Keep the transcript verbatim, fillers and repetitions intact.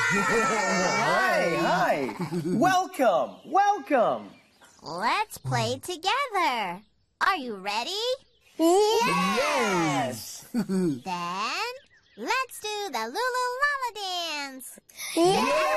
Hi, hi. Welcome, welcome. Let's play together. Are you ready? Yes. Then, let's do the Lulu Lala dance. Yeah.